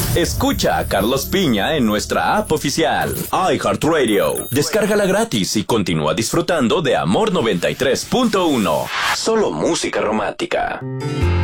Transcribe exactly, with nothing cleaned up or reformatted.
Escucha a Carlos Piña en nuestra app oficial, iHeartRadio. Descárgala gratis y continúa disfrutando de Amor noventa y tres punto uno. Solo música romántica.